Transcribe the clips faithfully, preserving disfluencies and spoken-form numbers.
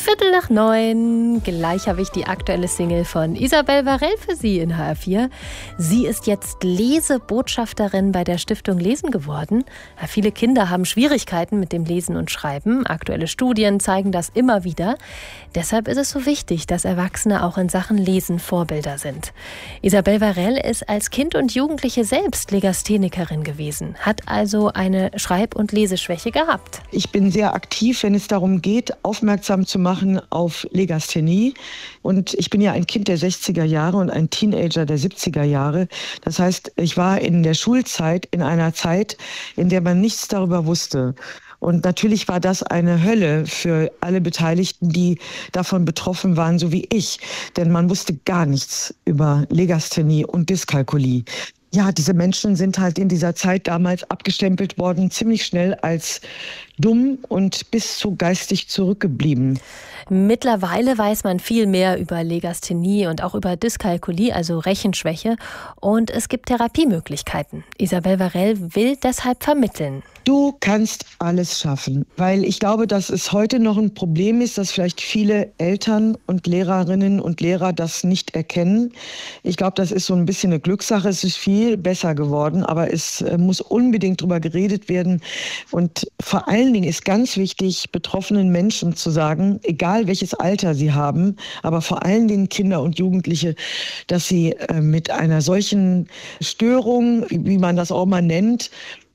Viertel nach neun. Gleich habe ich die aktuelle Single von Isabel Varell für Sie in H R vier. Sie ist jetzt Lesebotschafterin bei der Stiftung Lesen geworden. Ja, viele Kinder haben Schwierigkeiten mit dem Lesen und Schreiben. Aktuelle Studien zeigen das immer wieder. Deshalb ist es so wichtig, dass Erwachsene auch in Sachen Lesen Vorbilder sind. Isabel Varell ist als Kind und Jugendliche selbst Legasthenikerin gewesen, hat also eine Schreib- und Leseschwäche gehabt. Ich bin sehr aktiv, wenn es darum geht, aufmerksam zu machen auf Legasthenie. Und ich bin ja ein Kind der sechziger Jahre und ein Teenager der siebziger Jahre. Das heißt, ich war in der Schulzeit in einer Zeit, in der man nichts darüber wusste. Und natürlich war das eine Hölle für alle Beteiligten, die davon betroffen waren, so wie ich. Denn man wusste gar nichts über Legasthenie und Dyskalkulie. Ja, diese Menschen sind halt in dieser Zeit damals abgestempelt worden, ziemlich schnell als dumm und bis zu geistig zurückgeblieben. Mittlerweile weiß man viel mehr über Legasthenie und auch über Dyskalkulie, also Rechenschwäche. Und es gibt Therapiemöglichkeiten. Isabel Varell will deshalb vermitteln. Du kannst alles schaffen, weil ich glaube, dass es heute noch ein Problem ist, dass vielleicht viele Eltern und Lehrerinnen und Lehrer das nicht erkennen. Ich glaube, das ist so ein bisschen eine Glückssache. Es ist viel besser geworden, aber es muss unbedingt drüber geredet werden. Und vor allen Dingen ist ganz wichtig, betroffenen Menschen zu sagen, egal welches Alter sie haben, aber vor allen Dingen Kinder und Jugendliche, dass sie mit einer solchen Störung, wie man das auch mal nennt,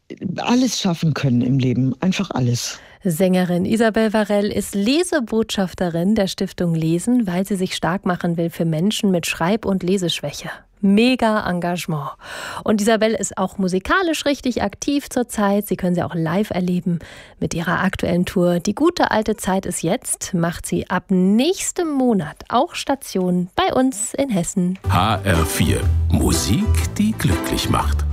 alles schaffen können im Leben, einfach alles. Sängerin Isabel Varell ist Lesebotschafterin der Stiftung Lesen, weil sie sich stark machen will für Menschen mit Schreib- und Leseschwäche. Mega Engagement. Und Isabel ist auch musikalisch richtig aktiv zurzeit. Sie können sie auch live erleben mit ihrer aktuellen Tour. Die gute alte Zeit ist jetzt, macht sie ab nächstem Monat auch Station bei uns in Hessen. H R vier. Musik, die glücklich macht.